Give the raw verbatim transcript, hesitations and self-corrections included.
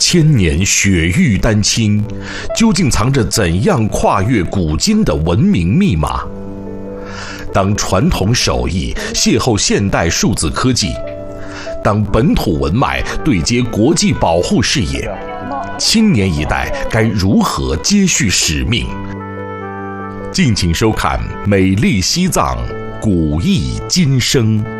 千年雪域丹青，究竟藏着怎样跨越古今的文明密码？当传统手艺邂逅现代数字科技，当本土文脉对接国际保护视野，青年一代该如何接续使命？敬请收看《美丽西藏，古意今生》。